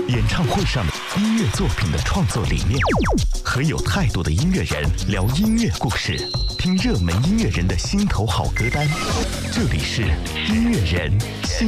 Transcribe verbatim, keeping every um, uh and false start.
演唱会上的音乐作品的创作理念，和有态度的音乐人聊音乐故事，听热门音乐人的心头好歌单。这里是音乐人心